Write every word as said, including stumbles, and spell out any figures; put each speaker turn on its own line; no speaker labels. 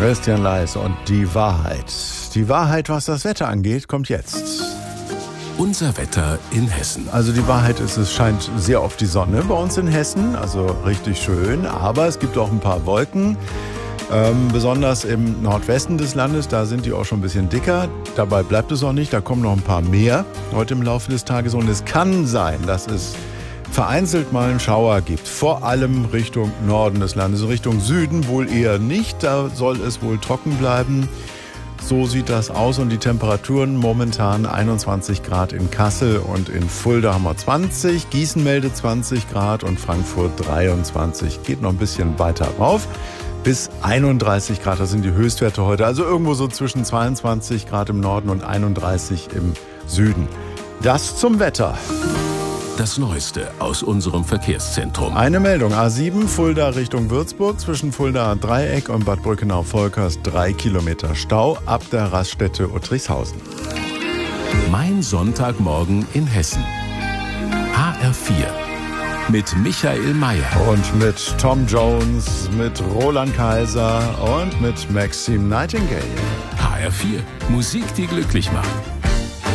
Christian Leis und die Wahrheit. Die Wahrheit, was das Wetter angeht, kommt jetzt.
Unser Wetter in Hessen.
Also die Wahrheit ist, es scheint sehr oft die Sonne bei uns in Hessen, also richtig schön. Aber es gibt auch ein paar Wolken, ähm, besonders im Nordwesten des Landes. Da sind die auch schon ein bisschen dicker. Dabei bleibt es auch nicht, da kommen noch ein paar mehr heute im Laufe des Tages. Und es kann sein, dass es vereinzelt mal einen Schauer gibt, vor allem Richtung Norden des Landes, Richtung Süden wohl eher nicht, da soll es wohl trocken bleiben. So sieht das aus und die Temperaturen momentan einundzwanzig Grad in Kassel und in Fulda haben wir zwanzig, Gießen meldet zwanzig Grad und Frankfurt dreiundzwanzig, geht noch ein bisschen weiter rauf. Bis einunddreißig Grad, das sind die Höchstwerte heute, also irgendwo so zwischen zweiundzwanzig Grad im Norden und einunddreißig im Süden. Das zum Wetter.
Das Neueste aus unserem Verkehrszentrum.
Eine Meldung, A sieben Fulda Richtung Würzburg, zwischen Fulda Dreieck und Bad Brückenau-Volkers drei Kilometer Stau ab der Raststätte Uttrichshausen.
Mein Sonntagmorgen in Hessen. H R vier mit Michael Mayer.
Und mit Tom Jones, mit Roland Kaiser und mit Maxim Nightingale.
H R vier, Musik, die glücklich macht.